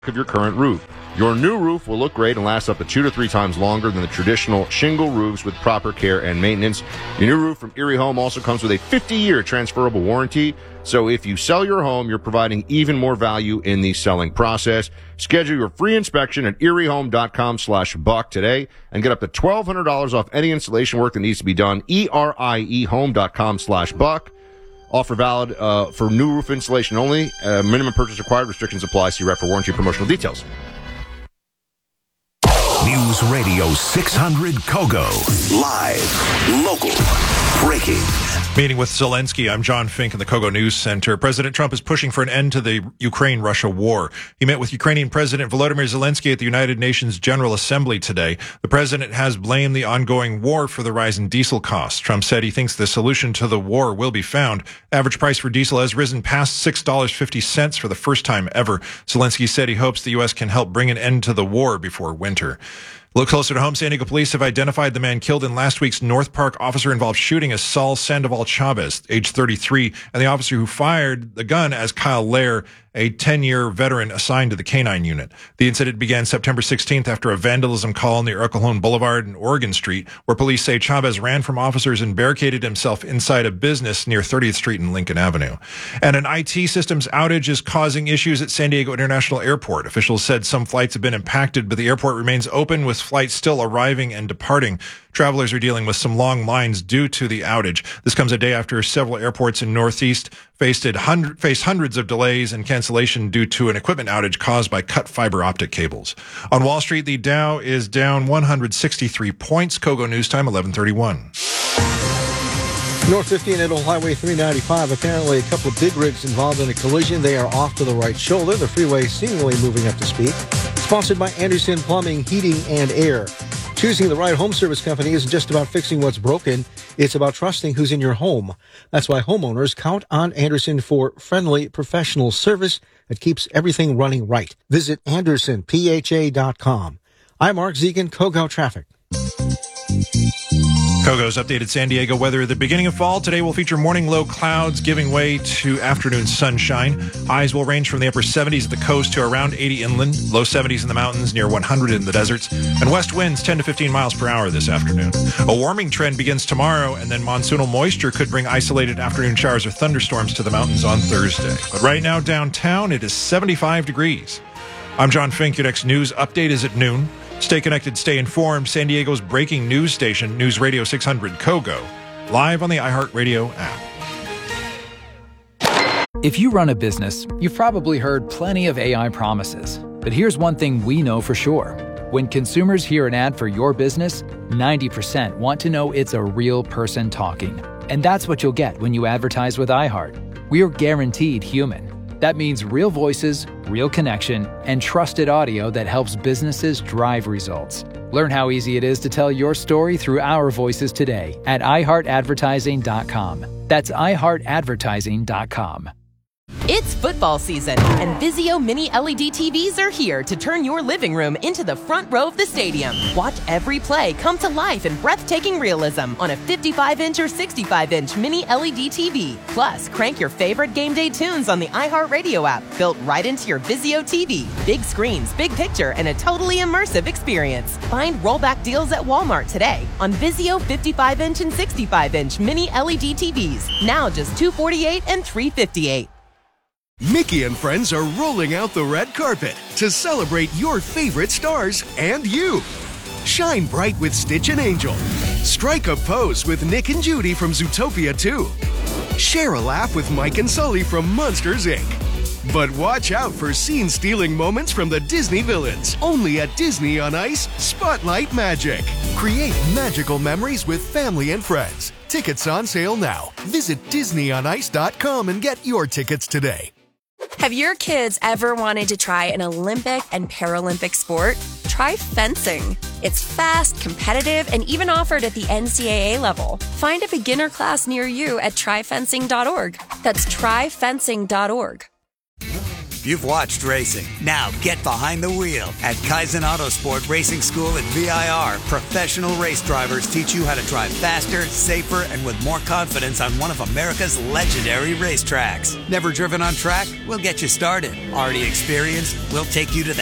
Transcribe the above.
of your current roof. Your new roof will look great and last up to 2 to 3 times longer than the traditional shingle roofs with proper care and maintenance. Your new roof from Erie Home also comes with a 50-year transferable warranty. So if you sell your home, you're providing even more value in the selling process. Schedule your free inspection at eriehome.com/buck today and get up to $1,200 off any installation work that needs to be done. eriehome.com/buck. Offer valid for new roof installation only. Minimum purchase required. Restrictions apply. See rep for warranty and promotional details. News Radio 600 Kogo. Live, local, breaking. Meeting with Zelensky, I'm John Fink in the Kogo News Center. President Trump is pushing for an end to the Ukraine-Russia war. He met with Ukrainian President Volodymyr Zelensky at the United Nations General Assembly today. The president has blamed the ongoing war for the rise in diesel costs. Trump said he thinks the solution to the war will be found. Average price for diesel has risen past $6.50 for the first time ever. Zelensky said he hopes the U.S. can help bring an end to the war before winter. Look closer to home. San Diego police have identified the man killed in last week's North Park officer-involved shooting as Saul Sandoval Chavez, age 33, and the officer who fired the gun as Kyle Lair, a 10-year veteran assigned to the K-9 unit. The incident began September 16th after a vandalism call near El Cajon Boulevard and Oregon Street, where police say Chavez ran from officers and barricaded himself inside a business near 30th Street and Lincoln Avenue. And an IT systems outage is causing issues at San Diego International Airport. Officials said some flights have been impacted, but the airport remains open with flights still arriving and departing. Travelers are dealing with some long lines due to the outage. This comes a day after several airports in Northeast faced hundreds of delays and cancellation due to an equipment outage caused by cut fiber optic cables. On Wall Street, the Dow is down 163 points. Kogo News Time, 11:31. North 15 at Old Highway 395. Apparently a couple of big rigs involved in a collision. They are off to the right shoulder. The freeway seemingly moving up to speed. Sponsored by Anderson Plumbing, Heating, and Air. Choosing the right home service company isn't just about fixing what's broken. It's about trusting who's in your home. That's why homeowners count on Anderson for friendly, professional service that keeps everything running right. Visit AndersonPHA.com. I'm Mark Zegan, Kogo Traffic. Kogo's updated San Diego weather at the beginning of fall. Today will feature morning low clouds giving way to afternoon sunshine. Highs will range from the upper 70s at the coast to around 80 inland, low 70s in the mountains, near 100 in the deserts, and west winds 10 to 15 miles per hour this afternoon. A warming trend begins tomorrow, and then monsoonal moisture could bring isolated afternoon showers or thunderstorms to the mountains on Thursday. But right now downtown, it is 75 degrees. I'm John Fink. Your next news update is at noon. Stay connected, stay informed. San Diego's breaking news station, News Radio 600 Kogo, live on the iHeartRadio app. If you run a business, you've probably heard plenty of AI promises. But here's one thing we know for sure. When consumers hear an ad for your business, 90% want to know it's a real person talking. And that's what you'll get when you advertise with iHeart. We're guaranteed human. That means real voices, real connection, and trusted audio that helps businesses drive results. Learn how easy it is to tell your story through our voices today at iHeartAdvertising.com. That's iHeartAdvertising.com. It's football season, and Vizio Mini LED TVs are here to turn your living room into the front row of the stadium. Watch every play come to life in breathtaking realism on a 55-inch or 65-inch Mini LED TV. Plus, crank your favorite game day tunes on the iHeartRadio app, built right into your Vizio TV. Big screens, big picture, and a totally immersive experience. Find rollback deals at Walmart today on Vizio 55-inch and 65-inch Mini LED TVs. Now just $248 and $358. Mickey and friends are rolling out the red carpet to celebrate your favorite stars and you. Shine bright with Stitch and Angel. Strike a pose with Nick and Judy from Zootopia 2. Share a laugh with Mike and Sully from Monsters, Inc. But watch out for scene-stealing moments from the Disney villains. Only at Disney on Ice, Spotlight Magic. Create magical memories with family and friends. Tickets on sale now. Visit DisneyOnIce.com and get your tickets today. Have your kids ever wanted to try an Olympic and Paralympic sport? Try fencing. It's fast, competitive, and even offered at the NCAA level. Find a beginner class near you at tryfencing.org. That's tryfencing.org. You've watched racing. Now get behind the wheel. At Kaizen Autosport Racing School at VIR, professional race drivers teach you how to drive faster, safer, and with more confidence on one of America's legendary racetracks. Never driven on track? We'll get you started. Already experienced? We'll take you to the